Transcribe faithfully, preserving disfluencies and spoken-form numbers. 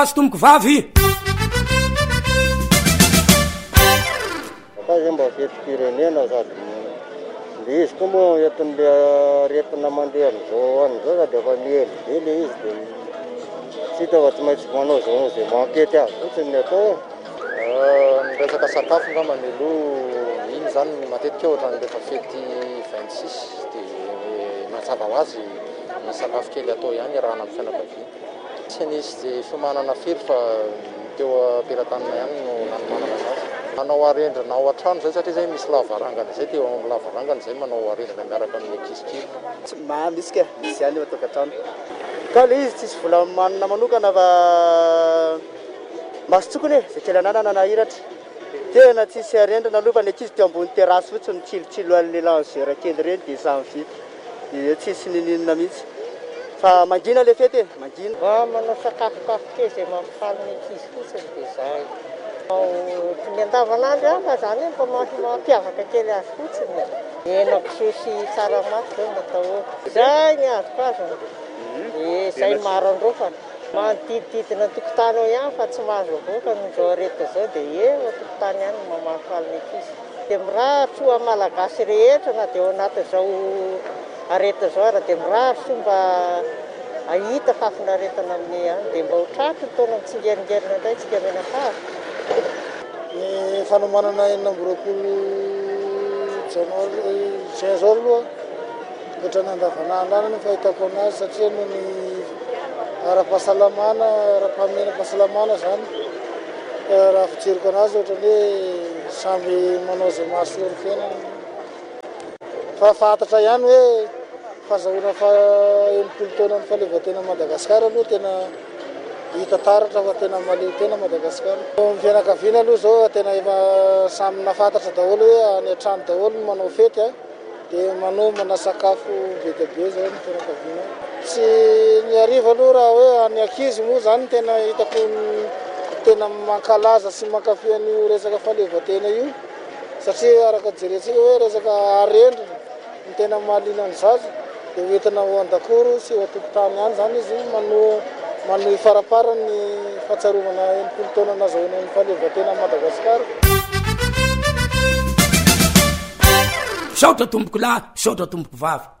Azo tomboko vavy fa mba fetim-pirenena sady le izy koa moa entin'le aretina mandeha am'izao an'izao de efa miely be le izy de tsy hita fa tsy maintsy manao zao zay mankety azy fotsiny ny atao. Ny resaka sakafo ngamba ny aloha iny zany matetika ohatra ny rehefa fety vingt six de mazava ho azy ny sakafo kely atao ihany rahana amin'ny fianakaviana. Tsy nisy zay fiomanana firy fa teo ampelantanana ihany no nanomanana anazy. Manao arendrina ao an-trano zay satria zay misy lavarangana zay teo amin'ny lavarangana zay manao arendrina miaraka amin'ny ankizikely. Ma misy ka misy ihany eo an-tokantrano. Ka le izy tsisy vola manana manokana fa masotsokony e zay kely ananana na hiratra. Tena tsisy arendrina aloha fa ny ankizy teo ambony terasy fotsiny mitsilotsilo an'le langera kely reny de samy vita. De tsisy nininona mihitsy. Fa mangina le fety e, mangina. Mba manao sakafokafo kely zay mampifaly ny ankizy fotsiny de zay. Ny andavanandro ihany fa zany mba mampiavaka kely azy fotsiny. Henakisoa sy tsaramaso zao natao. Zay ny azoko azy. E zay maro androfana. Manodidididina tokotany ao ihany fa tsy mahazo avoaka n'izao areta zao de eo tokotany ihany no mampifaly ny ankizy. De mirahatra ho malagasy rehetra na de ao anatin'izao areta zao ara de mirahatra mba ahita fafinaretana amin'ny ihany de mba ho tratry ny taona mitsingeringerina indray tsika menakavy. Ny fanomanana enina amby roapolo janoary juin zao aloha ohatra ny andavanandro any ny fahitako anazy satria noho ny ara-pahasalamana ara-pahamena fahasalamana zany raha fijeriko anazy ohatra ny hoe samby manao zay mahasoa ny fiainany. Fa fantatra ihany hoe fahazahoana fa enimpolo taona ny fahaleovan-tena Madagasikara aloha tena hita taratra fa tena maleo tena Madagasikara. Ny fianakaviana aloha zao tena efa samy nafantatra daholo hoe any an-trano daholo no manao fety a de manao mana sakafo be dia be zao ny fianakaviana. Tsy ny hariva aloha raha hoe any ankizy moa zany tena hitako tena mankalaza sy mankafy an'io resaka fahaleovan-tena io satria araka jerentsika hoe resaka arendrina ny tena mahaliana ny zaza de hoentina ho an-dakoro sy ho an-tokotany ihany zany izy mano manohy farapara ny fahatsaromana enimpolo taona nazahoana ny fahaleovan-tena Madagasikara. Saotra tomboko lahy, saotra tomboko vavy.